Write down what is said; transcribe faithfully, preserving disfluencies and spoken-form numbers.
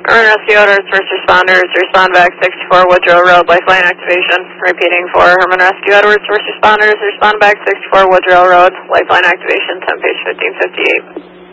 Urban Rescue Edwards, first responders, respond back sixty-four Woodrow Road, lifeline activation. Repeating for Herman Rescue Edwards, first responders, respond back sixty-four Woodrow Road, lifeline activation, temp page fifteen fifty-eight.